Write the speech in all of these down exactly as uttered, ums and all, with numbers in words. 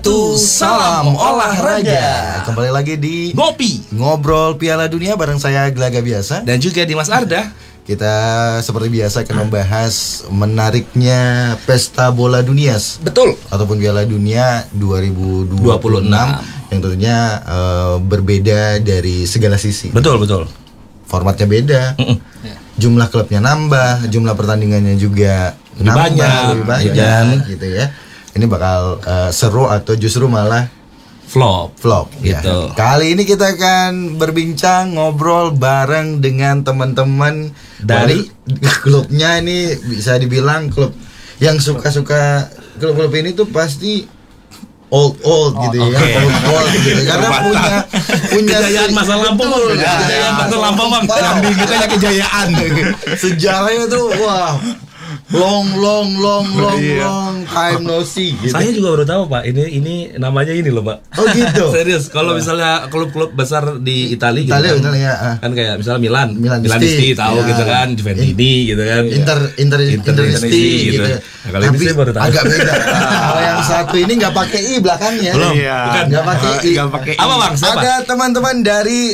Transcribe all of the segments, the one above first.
satu, salam olahraga. Kembali lagi di Ngopi Ngobrol Piala Dunia bareng saya Gelaga Biasa. dan juga Dimas Arda. Kita seperti biasa akan membahas menariknya pesta bola dunia Betul. ataupun Piala Dunia dua ribu dua puluh enam yang tentunya uh, berbeda dari segala sisi. Betul, betul. Formatnya beda. Jumlah klubnya nambah, jumlah pertandingannya juga Lebih nambah, banyak, lebih banyak dan gitu ya. Ini bakal uh, seru atau justru malah Flop. vlog Gitu. ya. Kali ini kita akan berbincang ngobrol bareng dengan teman-teman dari klubnya. Ini bisa dibilang klub yang suka-suka klub-klub ini tuh pasti old old gitu ya, oke. old old gitu. Karena punya punya Kejayaan masa lampau, Bang. Betul, Kejayaan masa lampau, Bang. Jambi kita ya kejayaan. Sejarahnya tuh wah. Long long long long Iya. long time no see gitu. Saya juga baru tahu, Pak. Ini ini namanya ini loh, Pak. Oh gitu. Serius, kalau misalnya klub-klub besar di Italia gitu Italia, kan, Italia, ah. kan kayak misalnya Milan, Milan Milanisti Misti, tahu ya. gitu kan, Juventini gitu kan. Inter Inter Inter- Interisti gitu. gitu. Nah, kalau ini Tapi saya baru tahu. agak beda. Kalau yang satu ini nggak pakai i belakangnya. Belum. Iya. Bukan. Nggak pakai i. Nggak pakai Apa, Bang? Siapa? Ada teman-teman dari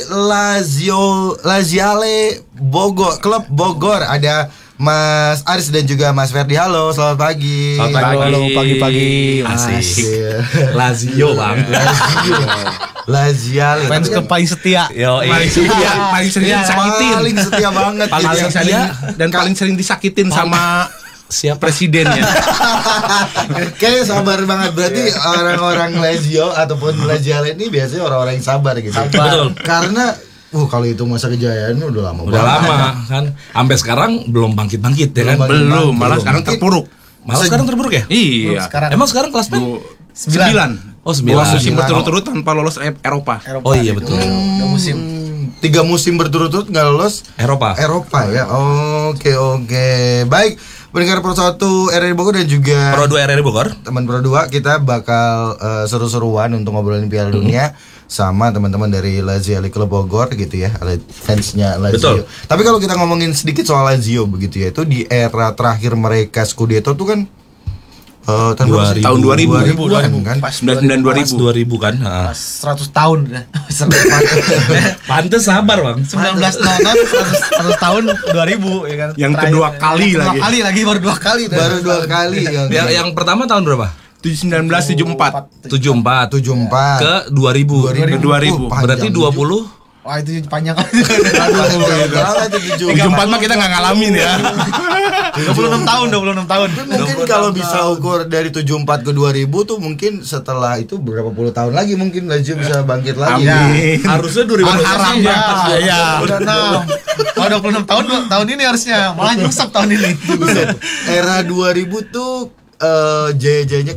Lazio Laziale Bogor, klub Bogor. Ada Mas Aris dan juga Mas Ferdi. Halo, selamat pagi. Selamat pagi. Halo, pagi-pagi, Mas. Asik. Iya. Lazio, Bang. Lazio. Laziale. Fans Tapi ke kan paling setia. Yo, Paling setia, paling sering Iya. disakitin. paling setia banget Paling gitu ya. sering Iya. dan paling sering disakitin sama Siapa? presidennya. Kayaknya sabar banget. Berarti orang-orang Lazio ataupun Laziale ini biasanya orang-orang yang sabar gitu. Betul. Karena uh kalau itu masa kejayaannya udah lama Udah banget. lama kan, sampai sekarang belum bangkit-bangkit ya kan? Belum bangkit. Belum, malah Belum. sekarang Mungkin- terpuruk. Malah Se- sekarang terburuk ya? Iya. Sekarang Emang sekarang kelas berapa? Du- Sembilan. Oh, Dua sembilan. musim Sembilan. berturut-turut tanpa lolos E- Eropa. Eropa. Oh iya betul. Udah musim. Hmm, tiga musim berturut-turut nggak lolos Eropa. Eropa ya. Oke oke. Baik, pendengar Pro satu R R I Bogor dan juga Pro dua R R I Bogor. teman Pro dua, kita bakal eh, seru-seruan untuk ngobrolin Piala Dunia sama teman-teman dari Laziale Club Bogor gitu ya, fansnya Lazio. Betul. Tapi kalau kita ngomongin sedikit soal Lazio begitu ya, itu di era terakhir mereka Scudetto tuh kan eh, tahun berapa sih? Tahun dua ribu. dua ribuan kan? Pas sembilan puluh sembilan dua ribu. dua ribu kan. Heeh. Pas seratus tahun. Pantes sabar, Bang. sembilan belas nol seratus, seratus tahun dua ribu ya kan. Yang Terakhir. kedua kali Yang kedua lagi. kali lagi baru dua kali. Baru dua kali yang Yang, yang pertama tahun berapa? seribu sembilan ratus tujuh puluh empat. tujuh puluh empat tujuh puluh empat ke dua ribu. dua ribu. Oh, panjang Berarti dua puluh. Wah itu panjang kali. Jauh banget itu, tujuh tujuh puluh empat mah kita nggak ngalamin ya. dua puluh enam tahun, dua puluh enam tahun. Tapi mungkin kalau bisa ukur dari tujuh puluh empat ke dua ribu tuh mungkin setelah itu berapa puluh tahun lagi mungkin Lazio bisa bangkit lagi. Amin. Harusnya dua ribu. Berharap Ya, ya. ya. Udah enam. Kalau dua puluh enam tahun tahun ini harusnya malah nyungsep tahun ini. Era dua ribu tuh eh jaya-jayanya